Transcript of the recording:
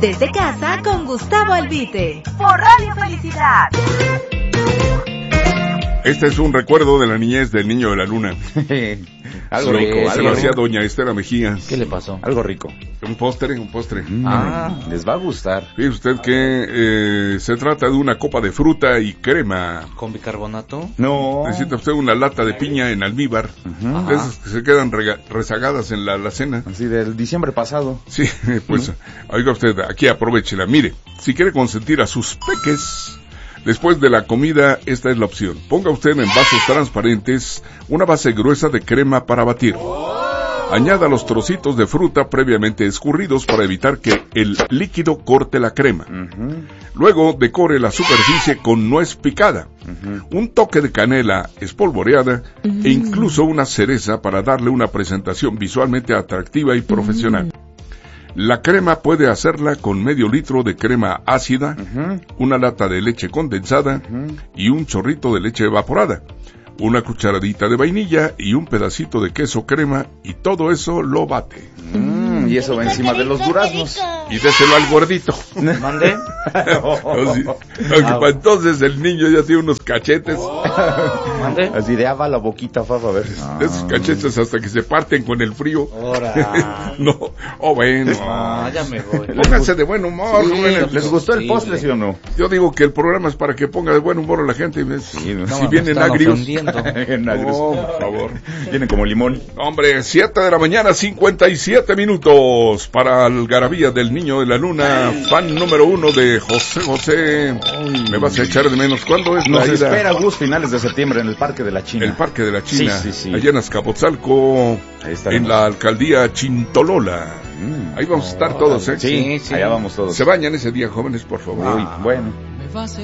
Desde casa con Gustavo Albite. Por Radio Felicidad. Este es un recuerdo de la niñez del Niño de la Luna. Algo rico. Se lo hacía doña Estela Mejía. ¿Qué le pasó? Algo rico. Un postre. Les va a gustar. Fíjese usted que se trata de una copa de fruta y crema. ¿Con bicarbonato? No. Necesita usted una lata de piña en almíbar. De esas que se quedan rezagadas en la alacena. Así del diciembre pasado. Sí, pues, oiga usted, aquí aprovéchela. Mire, si quiere consentir a sus peques después de la comida, esta es la opción. Ponga usted en vasos transparentes una base gruesa de crema para batir. Añada los trocitos de fruta previamente escurridos para evitar que el líquido corte la crema. Luego decore la superficie con nuez picada, un toque de canela espolvoreada e incluso una cereza para darle una presentación visualmente atractiva y profesional. La crema puede hacerla con medio litro de crema ácida, una lata de leche condensada y un chorrito de leche evaporada, una cucharadita de vainilla y un pedacito de queso crema, y todo eso lo bate. Y eso va encima de los duraznos. Y déselo al gordito. ¿Mande? Entonces el niño ya tiene unos cachetes. ¿Mande? Así de va la boquita, Fafa, a ver. Esos cachetes hasta que se parten con el frío. Ahora. No, bueno. Ya me voy. Pónganse de buen humor, Sí, jóvenes. ¿les gustó el postre, sí o no? Yo digo que el programa es para que ponga de buen humor a la gente. Sí, ¿no? Si vienen agrios. No, por favor. Vienen como limón. Hombre, 7 de la mañana, 57 minutos para Algarabía del Niño de la Luna, fan número 1 de José José. Me vas a echar de menos. ¿Cuándo es la Nos ida? espera Gus finales de septiembre en el Parque de la China. El Parque de la China, Sí. allá en Azcapotzalco, en la alcaldía Chintolola. Ahí vamos a estar todos, ¿eh? Sí, allá vamos todos. Se bañan ese día, jóvenes, por favor. Uy, bueno.